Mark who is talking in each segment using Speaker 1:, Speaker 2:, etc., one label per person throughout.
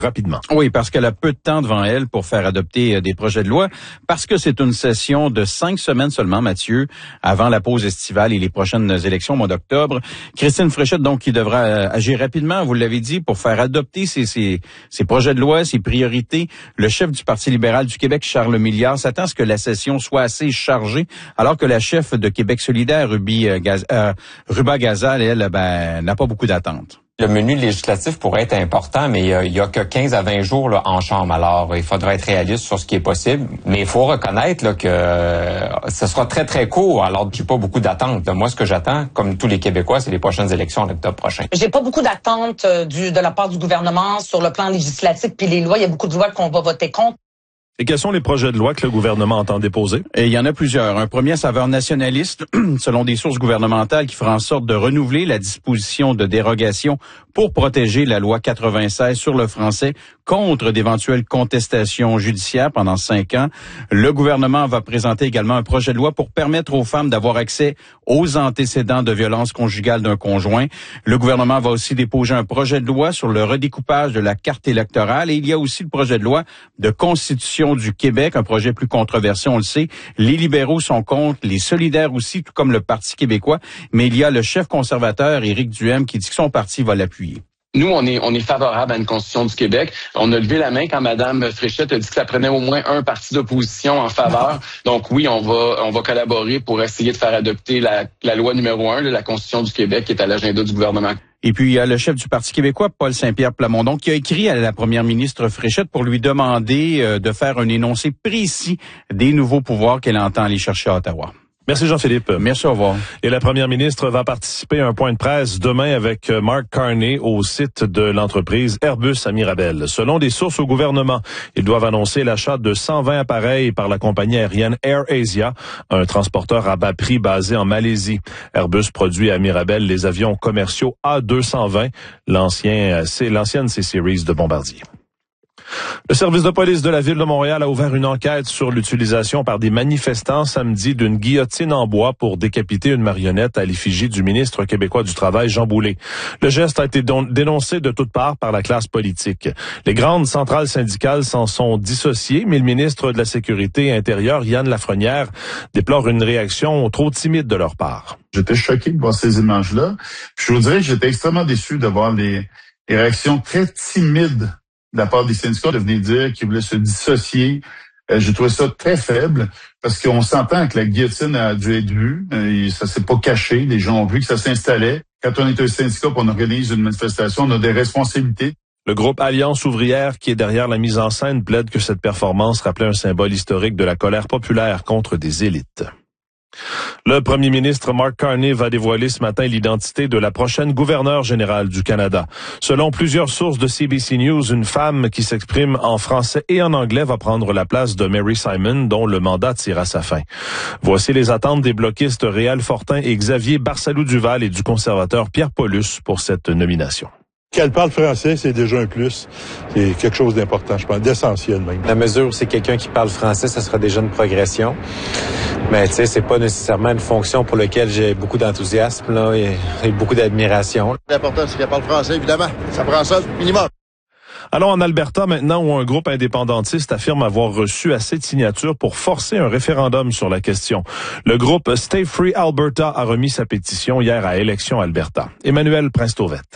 Speaker 1: Rapidement.
Speaker 2: Oui, parce qu'elle a peu de temps devant elle pour faire adopter des projets de loi, parce que c'est une session de 5 semaines seulement, Mathieu, avant la pause estivale et les prochaines élections au mois d'octobre. Christine Fréchette, donc, qui devra agir rapidement, vous l'avez dit, pour faire adopter ces projets de loi, ces priorités. Le chef du Parti libéral du Québec, Charles Milliard, s'attend à ce que la session soit assez chargée, alors que la chef de Québec solidaire, Ruba Gazal, elle, n'a pas beaucoup d'attentes.
Speaker 3: Le menu législatif pourrait être important, mais il y a que 15 à 20 jours là, en Chambre. Alors, il faudra être réaliste sur ce qui est possible. Mais il faut reconnaître là, que ce sera très, très court. Alors, j'ai pas beaucoup d'attentes. Moi, ce que j'attends, comme tous les Québécois, c'est les prochaines élections en octobre prochain.
Speaker 4: J'ai pas beaucoup d'attentes de la part du gouvernement sur le plan législatif puis les lois. Il y a beaucoup de lois qu'on va voter contre.
Speaker 1: Et quels sont les projets de loi que le gouvernement entend déposer?
Speaker 2: Et il y en a plusieurs. Un premier à saveur nationaliste, selon des sources gouvernementales, qui fera en sorte de renouveler la disposition de dérogation pour protéger la loi 96 sur le français contre d'éventuelles contestations judiciaires pendant 5 ans. Le gouvernement va présenter également un projet de loi pour permettre aux femmes d'avoir accès aux antécédents de violence conjugale d'un conjoint. Le gouvernement va aussi déposer un projet de loi sur le redécoupage de la carte électorale et il y a aussi le projet de loi de constitution du Québec, un projet plus controversé, on le sait. Les libéraux sont contre, les solidaires aussi, tout comme le Parti québécois, mais il y a le chef conservateur, Éric Duhem, qui dit que son parti va l'appuyer.
Speaker 5: Nous, on est favorable à une constitution du Québec. On a levé la main quand Mme Fréchette a dit que ça prenait au moins un parti d'opposition en faveur. Donc oui, on va collaborer pour essayer de faire adopter la loi numéro 1 de la Constitution du Québec qui est à l'agenda du gouvernement.
Speaker 2: Et puis, il y a le chef du Parti québécois, Paul Saint-Pierre Plamondon, qui a écrit à la première ministre Fréchette pour lui demander de faire un énoncé précis des nouveaux pouvoirs qu'elle entend aller chercher à Ottawa.
Speaker 1: Merci Jean-Philippe.
Speaker 2: Merci, au revoir.
Speaker 1: Et la première ministre va participer à un point de presse demain avec Mark Carney au site de l'entreprise Airbus à Mirabel. Selon des sources au gouvernement, ils doivent annoncer l'achat de 120 appareils par la compagnie aérienne AirAsia, un transporteur à bas prix basé en Malaisie. Airbus produit à Mirabel les avions commerciaux A220, l'ancienne C-Series de Bombardier. Le service de police de la Ville de Montréal a ouvert une enquête sur l'utilisation par des manifestants samedi d'une guillotine en bois pour décapiter une marionnette à l'effigie du ministre québécois du Travail, Jean Boulet. Le geste a été dénoncé de toutes parts par la classe politique. Les grandes centrales syndicales s'en sont dissociées, mais le ministre de la Sécurité intérieure, Yann Lafrenière, déplore une réaction trop timide de leur part.
Speaker 6: J'étais choqué de voir ces images-là. Je vous dirais que j'étais extrêmement déçu de voir les réactions très timides de la part des syndicats de venir dire qu'ils voulaient se dissocier. J'ai trouvé ça très faible parce qu'on s'entend que la guillotine a dû être vue. Ça s'est pas caché. Les gens ont vu que ça s'installait. Quand on est un syndicat et on organise une manifestation, on a des responsabilités.
Speaker 1: Le groupe Alliance ouvrière, qui est derrière la mise en scène, plaide que cette performance rappelait un symbole historique de la colère populaire contre des élites. Le premier ministre Mark Carney va dévoiler ce matin l'identité de la prochaine gouverneure générale du Canada. Selon plusieurs sources de CBC News, une femme qui s'exprime en français et en anglais va prendre la place de Mary Simon, dont le mandat tire à sa fin. Voici les attentes des bloquistes Réal Fortin et Xavier Barsalou-Duval et du conservateur Pierre Paulus pour cette nomination.
Speaker 7: Qu'elle parle français, c'est déjà un plus. C'est quelque chose d'important, je pense, d'essentiel même.
Speaker 8: La mesure où c'est quelqu'un qui parle français, ça sera déjà une progression. Mais tu sais, c'est pas nécessairement une fonction pour laquelle j'ai beaucoup d'enthousiasme là, et beaucoup d'admiration.
Speaker 9: L'important, c'est qu'elle parle français, évidemment. Ça prend ça minimum.
Speaker 1: Allons en Alberta maintenant où un groupe indépendantiste affirme avoir reçu assez de signatures pour forcer un référendum sur la question. Le groupe Stay Free Alberta a remis sa pétition hier à Élections Alberta. Emmanuel Prince-Tauvette.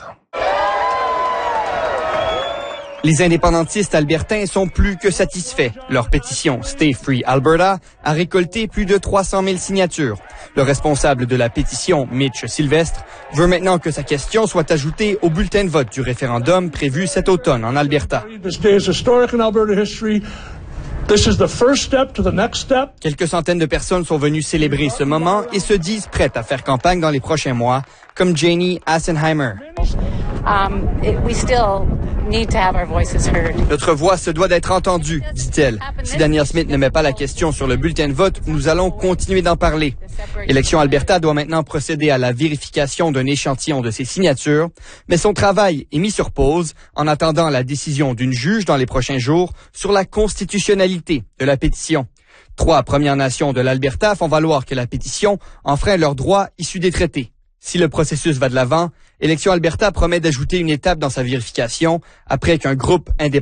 Speaker 10: Les indépendantistes albertains sont plus que satisfaits. Leur pétition Stay Free Alberta a récolté plus de 300 000 signatures. Le responsable de la pétition, Mitch Sylvestre, veut maintenant que sa question soit ajoutée au bulletin de vote du référendum prévu cet automne en Alberta. Quelques centaines de personnes sont venues célébrer ce moment et se disent prêtes à faire campagne dans les prochains mois, comme Janie Assenheimer. Notre voix se doit d'être entendue, dit-elle. Si Danielle Smith ne met pas la question sur le bulletin de vote, nous allons continuer d'en parler. Élections Alberta doit maintenant procéder à la vérification d'un échantillon de ses signatures, mais son travail est mis sur pause en attendant la décision d'une juge dans les prochains jours sur la constitutionnalité de la pétition. 3 Premières Nations de l'Alberta font valoir que la pétition enfreint leurs droits issus des traités. Si le processus va de l'avant, Élections Alberta promet d'ajouter une étape dans sa vérification après qu'un groupe indépendant